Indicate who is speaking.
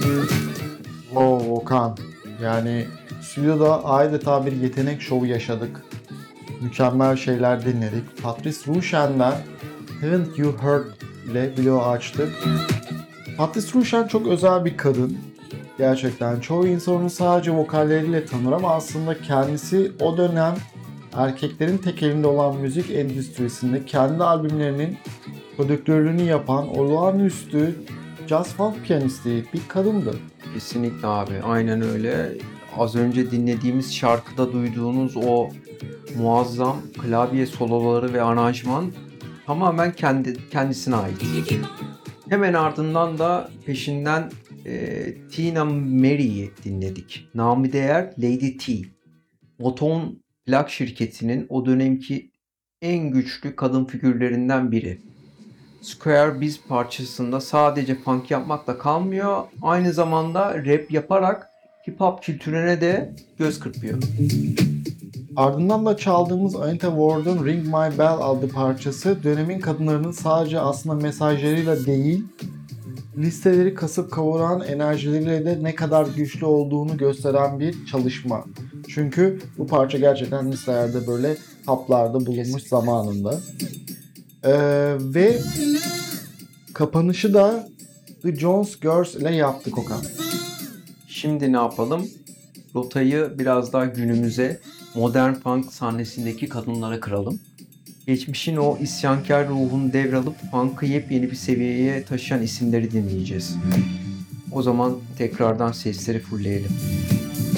Speaker 1: Wow Okan. Yani stüdyoda adeta bir yetenek şovu yaşadık. Mükemmel şeyler dinledik. Patrice Rushen'den Haven't You Heard ile bloğu açtık. Patrice Rushen çok özel bir kadın. Gerçekten çoğu insan onu sadece vokalleriyle tanır ama aslında kendisi o dönem erkeklerin tek elinde olan müzik endüstrisinde kendi albümlerinin prodüktörlüğünü yapan olağanüstü jazz funk piyanisti bir kadındı.
Speaker 2: Kesinlikle abi, aynen öyle. Az önce dinlediğimiz şarkıda duyduğunuz o muazzam klavye soloları ve aranjman tamamen kendisine ait. Hemen ardından da peşinden Tina Mary'i dinledik. Namı değer Lady T. Motown plak şirketinin o dönemki en güçlü kadın figürlerinden biri. Square Biz parçasında sadece funk yapmakla kalmıyor, aynı zamanda rap yaparak hip hop kültürüne de göz kırpıyor.
Speaker 1: Ardından da çaldığımız Anita Ward'un Ring My Bell adlı parçası dönemin kadınlarının sadece aslında mesajlarıyla değil, listeleri kasıp kavuran enerjileriyle de ne kadar güçlü olduğunu gösteren bir çalışma. Çünkü bu parça gerçekten listelerde böyle toplarda bulunmuş zamanında. Ve kapanışı da The Jones Girls ile yaptık Okan.
Speaker 2: Şimdi ne yapalım? Rotayı biraz daha günümüze, modern funk sahnesindeki kadınlara kıralım. Geçmişin o isyankar ruhunu devralıp funk'ı yepyeni bir seviyeye taşıyan isimleri dinleyeceğiz. O zaman tekrardan sesleri fullleyelim.